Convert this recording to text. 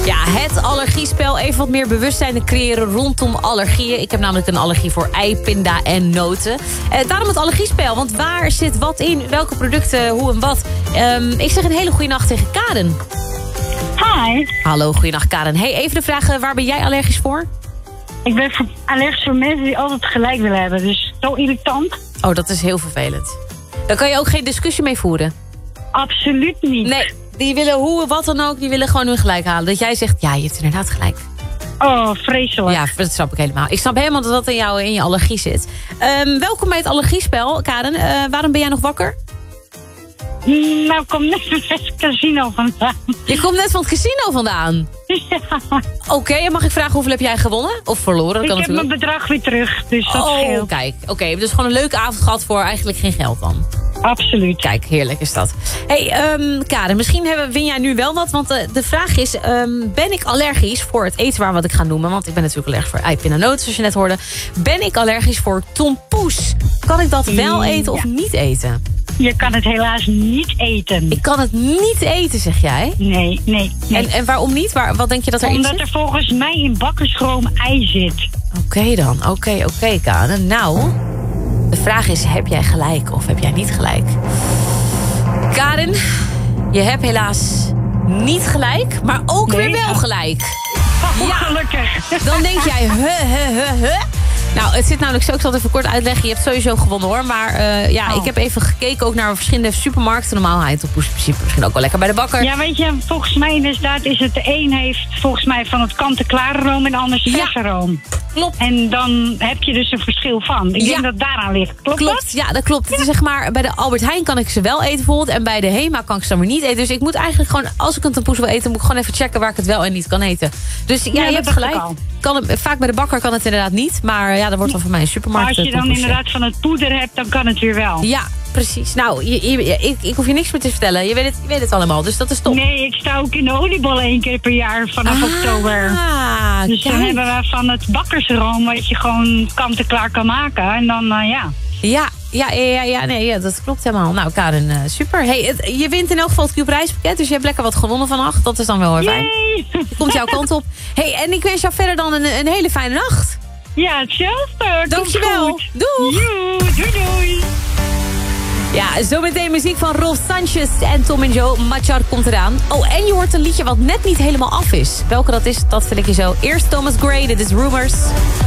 Ja, het allergiespel. Even wat meer bewustzijn creëren rondom allergieën. Ik heb namelijk een allergie voor ei, pinda en noten. Daarom het allergiespel. Want waar zit wat in? Welke producten, hoe en wat? Ik zeg een hele goede nacht tegen Karen. Hi. Hallo, goeienacht Karen. Hey, even de vraag, waar ben jij allergisch voor? Ik ben allergisch voor mensen die altijd gelijk willen hebben. Dus zo irritant. Oh, dat is heel vervelend. Daar kan je ook geen discussie mee voeren. Absoluut niet. Nee, die willen hoe, wat dan ook, die willen gewoon hun gelijk halen. Dat jij zegt, ja, je hebt inderdaad gelijk. Oh, vreselijk. Ja, dat snap ik helemaal. Ik snap helemaal dat dat in je allergie zit. Welkom bij het allergiespel, Karen. Waarom ben jij nog wakker? Nou, ik kom net van het casino vandaan. Je komt net van het casino vandaan? Ja. Oké, mag ik vragen hoeveel heb jij gewonnen? Of verloren? Ik heb mijn bedrag weer terug, dus dat scheelt. Kijk. Oké, dus gewoon een leuke avond gehad voor eigenlijk geen geld dan. Absoluut. Kijk, heerlijk is dat. Hey, Karen, misschien win jij nu wel wat. Want de vraag is, ben ik allergisch voor het eetbaar wat ik ga noemen? Want ik ben natuurlijk allergisch voor ei, pinda, noten, zoals je net hoorde. Ben ik allergisch voor tompoes? Kan ik dat wel eten of niet eten? Je kan het helaas niet eten. Ik kan het niet eten, zeg jij? Nee. En waarom niet? Wat denk je dat erin zit? Omdat er volgens mij in bakkersroom ei zit. Oké dan. Oké, Karen. Nou, de vraag is, heb jij gelijk of heb jij niet gelijk? Karen, je hebt helaas niet gelijk, maar ook weer wel gelijk. Ja, gelukkig. Dan denk jij, Nou, het zit namelijk zo, ik zal het even kort uitleggen. Je hebt sowieso gewonnen hoor. Maar ik heb even gekeken ook naar verschillende supermarkten. Normaal haalt het principe misschien ook wel lekker bij de bakker. Ja, weet je, volgens mij inderdaad is het de een heeft volgens mij van het kant-en-klare room en de ander verse room. Klopt. En dan heb je dus een verschil van. Ik denk dat daaraan ligt. Klopt dat? Ja, dat klopt. Het is zeg maar, bij de Albert Heijn kan ik ze wel eten bijvoorbeeld. En bij de Hema kan ik ze dan weer niet eten. Dus ik moet eigenlijk gewoon, als ik een tompoes wil eten, moet ik gewoon even checken waar ik het wel en niet kan eten. Dus ja, je hebt gelijk. Vaak bij de bakker kan het inderdaad niet. Maar ja, dat wordt dan voor mij een supermarkt. Maar als je dan inderdaad van het poeder hebt, dan kan het weer wel. Ja, precies. Nou, ik hoef je niks meer te vertellen. Je weet het allemaal, dus dat is top. Nee, ik sta ook in de oliebollen 1 keer per jaar vanaf oktober. Dus dan hebben we van het bakkersroom wat je gewoon kant-en-klaar kan maken. En dan, Ja, dat klopt helemaal. Nou, Karen, super. Hey, je wint in elk geval het Cube reispakket, dus je hebt lekker wat gewonnen vannacht. Dat is dan wel weer fijn. Je komt jouw kant op. Hey, en ik wens jou verder dan een hele fijne nacht. Ja, hetzelfde. Dankjewel. Doei. Doei. Ja, zometeen muziek van Rolf Sanchez en Tom en Joe. Machar komt eraan. Oh, en je hoort een liedje wat net niet helemaal af is. Welke dat is, dat vind ik je zo. Eerst Thomas Gray, dit is Rumors.